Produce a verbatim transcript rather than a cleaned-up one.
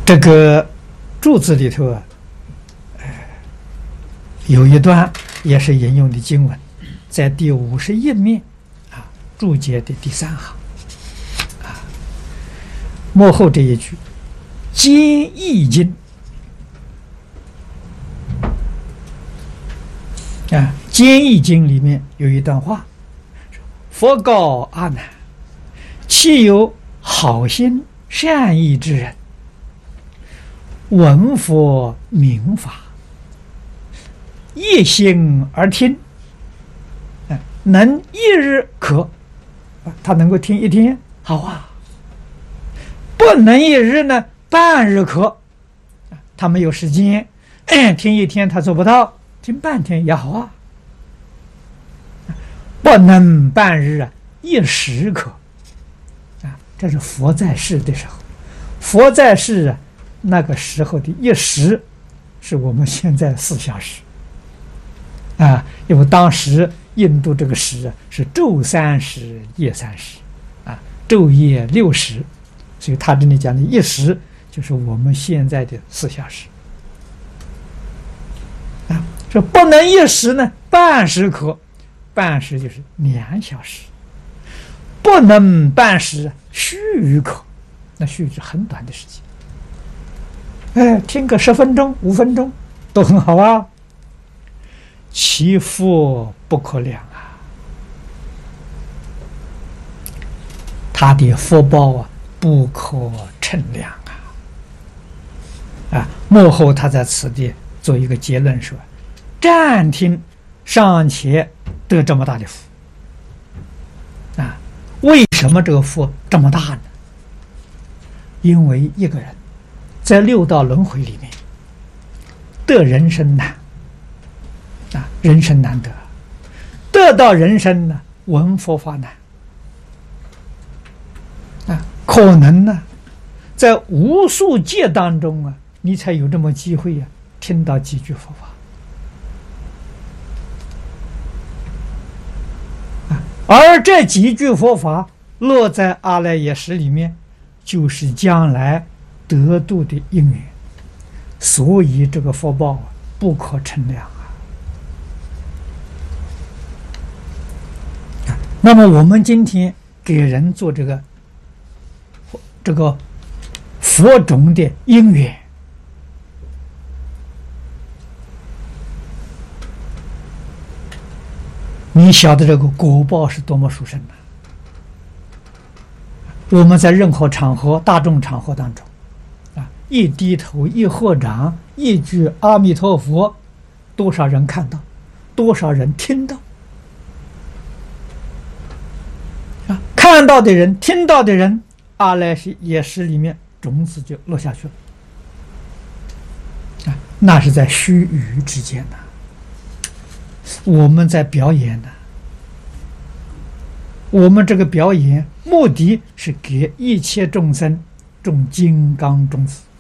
这个注字里头啊，呃，有一段也是引用的经文，在第五十一面啊注解的第三行啊，末后这一句“皆易经”啊，《兼易经》里面有一段话：“佛告阿难，岂有好心善意之人，闻佛明法，一心而听，啊，能一日可，啊，他能够听一天，好啊；不能一日呢，半日可，啊，他没有时间，听一天他做不到。”听半天也好啊，不能半日啊，一时可啊。这是佛在世的时候，佛在世啊，那个时候的一时，是我们现在四小时啊。因为当时印度这个时啊是昼三时，夜三时啊，昼夜六时，所以他这里讲的一时就是我们现在的四小时。这不能一时呢，半时可，半时就是两小时；不能半时，须臾可，那须臾是很短的时间。哎，听个十分钟、五分钟都很好啊。其福不可量啊，他的福报啊不可称量啊！啊，幕后他在此地做一个结论说。暂听尚且得这么大的福啊！为什么这个福这么大呢？因为一个人在六道轮回里面得人生难啊，人生难得，得到人生呢，闻佛法难啊，可能呢，在无数劫当中啊，你才有这么机会啊，听到几句佛法。而这几句佛法落在阿赖耶识里面，就是将来得度的因缘，所以这个福报不可称量啊！那么我们今天给人做这个这个佛种的因缘，你晓得这个果报是多么殊胜的。我们在任何场合、大众场合当中，啊，一低头、一合掌、一句阿弥陀佛，多少人看到，多少人听到，啊，看到的人、听到的人，阿赖耶识里面种子就落下去了，啊，那是在须臾之间的。我们在表演呢，我们这个表演目的是给一切众生种金刚种子。